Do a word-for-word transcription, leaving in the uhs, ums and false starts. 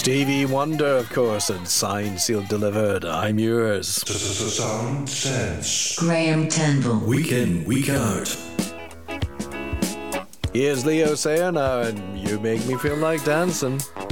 Stevie Wonder, of course, and signed, sealed, delivered. I'm yours. Sound Sense. Graham Turnbull. Week in, week out. Here's Leo saying, uh, and you make me feel like dancing.